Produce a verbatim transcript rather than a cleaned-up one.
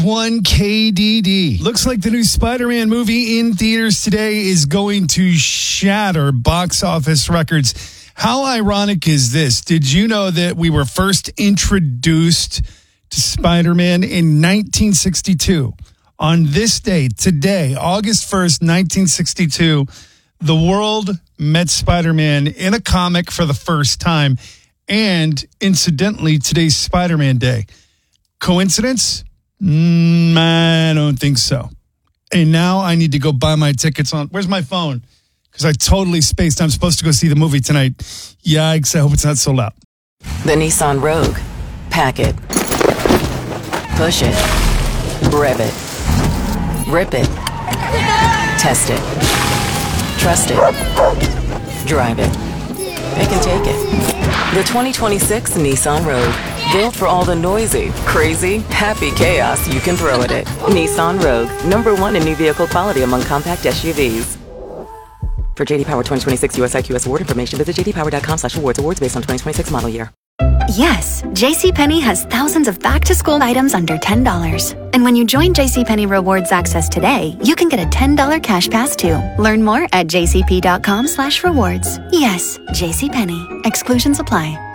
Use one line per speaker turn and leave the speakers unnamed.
one K D D. Looks like the new Spider-Man movie in theaters today is going to shatter box office records. How ironic is this? Did you know that we were first introduced to Spider-Man in nineteen sixty-two? On this day, today, August first, nineteen sixty-two, the world met Spider-Man in a comic for the first time. And incidentally, today's Spider-Man Day. Coincidence? Mm, I don't think so. And now I need to go buy my tickets on. Where's my phone? Because I totally spaced. I'm supposed to go see the movie tonight. Yikes, I hope it's not sold out.
The Nissan Rogue. Pack it. Push it. Rev it. Rip it. Test it. Trust it. Drive it. Pick and take it. The twenty twenty-six Nissan Rogue. Built for all the noisy, crazy, happy chaos you can throw at it. Nissan Rogue. Number one in new vehicle quality among compact S U Vs. For J D Power twenty twenty-six U S I Q S award information, visit j d power dot com slash awards. Awards based on twenty twenty-six model year.
Yes, JCPenney has thousands of back-to-school items under ten dollars. And when you join JCPenney Rewards Access today, you can get a ten dollars cash pass too. Learn more at j c p dot com slash rewards. Yes, JCPenney. Exclusions apply.